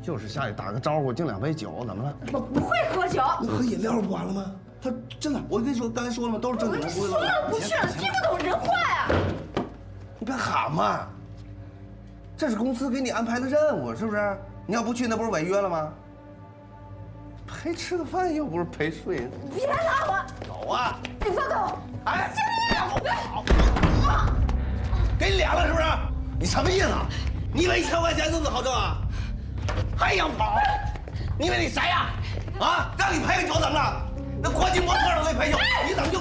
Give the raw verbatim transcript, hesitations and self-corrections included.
就是下去打个招呼，敬两杯酒，怎么了？ 我不会喝酒。 那喝饮料不完了吗？他真的，我跟你说，刚才说了吗？都是正经人，不会说了不是，听不懂人话呀。 你别喊嘛，这是公司给你安排的任务，是不是？你要不去，那不是违约了吗？陪吃个饭又不是陪睡。 别拉我！ 走啊！ 你放开我！ 哎，给你脸了是不是？你什么意思？你以为一千块钱这么好挣啊？还想跑？你以为你谁呀？啊，让你陪个酒怎么了？那国际模特都给陪酒，你怎么就